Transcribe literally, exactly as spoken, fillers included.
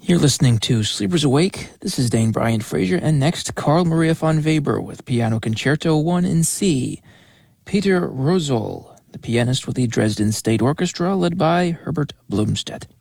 You're listening to Sleepers Awake. This is Dane Bryant Frazier, and next, Carl Maria von Weber with Piano Concerto one in C. Peter Rosol, the pianist with the Dresden State Orchestra, led by Herbert Blumstedt.